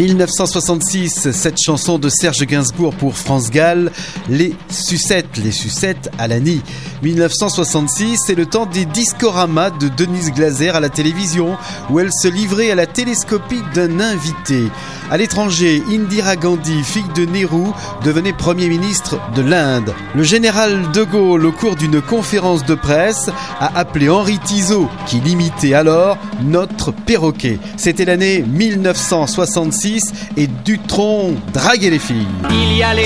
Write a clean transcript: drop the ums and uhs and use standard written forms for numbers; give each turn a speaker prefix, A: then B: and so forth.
A: 1966, cette chanson de Serge Gainsbourg pour France Gall, les sucettes à l'Annie. 1966, c'est le temps des diskoramas de Denise Glaser à la télévision, où elle se livrait à la télescopie d'un invité. À l'étranger, Indira Gandhi, fille de Nehru, devenait Premier ministre de l'Inde. Le général de Gaulle, au cours d'une conférence de presse, a appelé Henri Tizot, qui l'imitait alors, notre perroquet. C'était l'année 1966 et Dutronc draguait les filles.